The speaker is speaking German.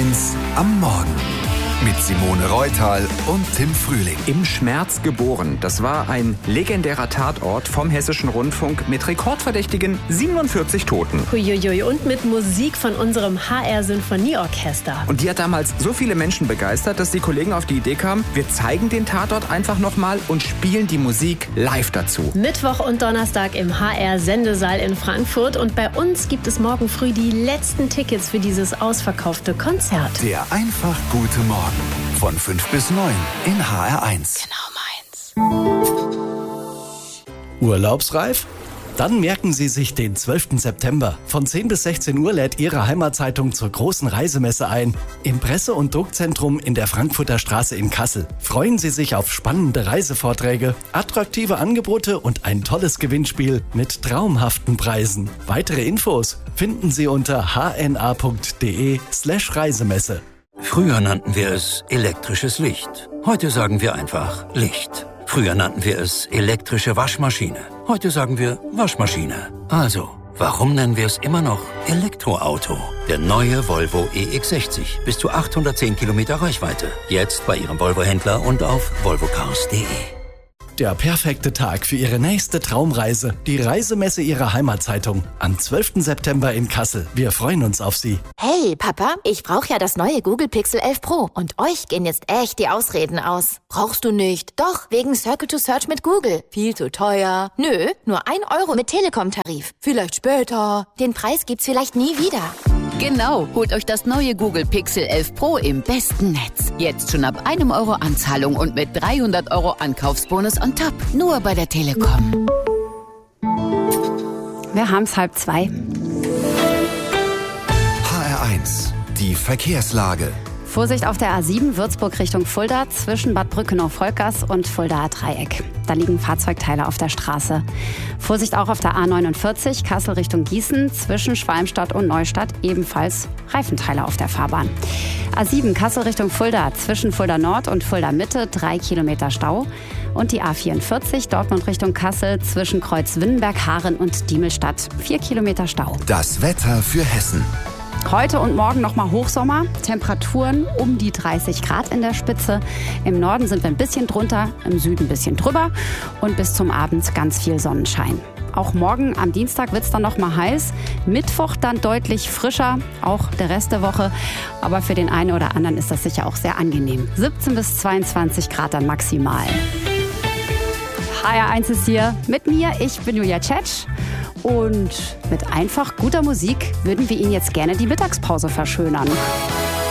HR1 am Morgen. Mit Simone Reutal und Tim Frühling. Im Schmerz geboren. Das war ein legendärer Tatort vom Hessischen Rundfunk mit rekordverdächtigen 47 Toten. Huiuiui, und mit Musik von unserem HR-Sinfonieorchester. Und die hat damals so viele Menschen begeistert, dass die Kollegen auf die Idee kamen, wir zeigen den Tatort einfach nochmal und spielen die Musik live dazu. Mittwoch und Donnerstag im HR-Sendesaal in Frankfurt. Und bei uns gibt es morgen früh die letzten Tickets für dieses ausverkaufte Konzert. Der einfach gute Morgen. Von 5 bis 9 in HR1. Genau meins. Urlaubsreif? Dann merken Sie sich den 12. September. Von 10 bis 16 Uhr lädt Ihre Heimatzeitung zur großen Reisemesse ein. Im Presse- und Druckzentrum in der Frankfurter Straße in Kassel. Freuen Sie sich auf spannende Reisevorträge, attraktive Angebote und ein tolles Gewinnspiel mit traumhaften Preisen. Weitere Infos finden Sie unter hna.de/Reisemesse. Früher nannten wir es elektrisches Licht. Heute sagen wir einfach Licht. Früher nannten wir es elektrische Waschmaschine. Heute sagen wir Waschmaschine. Also, warum nennen wir es immer noch Elektroauto? Der neue Volvo EX60. Bis zu 810 Kilometer Reichweite. Jetzt bei Ihrem Volvo-Händler und auf volvocars.de. Der perfekte Tag für Ihre nächste Traumreise. Die Reisemesse Ihrer Heimatzeitung. Am 12. September in Kassel. Wir freuen uns auf Sie. Hey, Papa, ich brauche ja das neue Google Pixel 11 Pro. Und euch gehen jetzt echt die Ausreden aus. Brauchst du nicht? Doch, wegen Circle to Search mit Google. Viel zu teuer. Nö, nur 1 Euro mit Telekom-Tarif. Vielleicht später. Den Preis gibt's vielleicht nie wieder. Genau, holt euch das neue Google Pixel 11 Pro im besten Netz. Jetzt schon ab 1 Euro Anzahlung und mit 300 Euro Ankaufsbonus on top. Nur bei der Telekom. Wir haben's 1:30. HR1, die Verkehrslage. Vorsicht auf der A7 Würzburg Richtung Fulda zwischen Bad Brückenau-Volkers und Fuldaer Dreieck. Da liegen Fahrzeugteile auf der Straße. Vorsicht auch auf der A49 Kassel Richtung Gießen zwischen Schwalmstadt und Neustadt, ebenfalls Reifenteile auf der Fahrbahn. A7 Kassel Richtung Fulda zwischen Fulda Nord und Fulda Mitte 3 Kilometer Stau. Und die A44 Dortmund Richtung Kassel zwischen Kreuz Winnenberg, Haaren und Diemelstadt 4 Kilometer Stau. Das Wetter für Hessen. Heute und morgen nochmal Hochsommer, Temperaturen um die 30 Grad in der Spitze. Im Norden sind wir ein bisschen drunter, im Süden ein bisschen drüber und bis zum Abend ganz viel Sonnenschein. Auch morgen am Dienstag wird es dann nochmal heiß, Mittwoch dann deutlich frischer, auch der Rest der Woche. Aber für den einen oder anderen ist das sicher auch sehr angenehm. 17 bis 22 Grad dann maximal. HR1 ist hier mit mir, ich bin Julia Tschetsch. Und mit einfach guter Musik würden wir Ihnen jetzt gerne die Mittagspause verschönern.